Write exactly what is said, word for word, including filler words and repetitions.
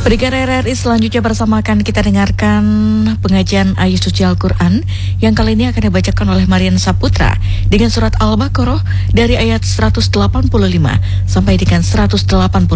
Pendengar R R I selanjutnya bersama akan kita dengarkan pengajian ayat suci Al-Quran yang kali ini akan dibacakan oleh Marian Saputra dengan surat Al-Baqarah dari ayat seratus delapan puluh lima sampai dengan seratus delapan puluh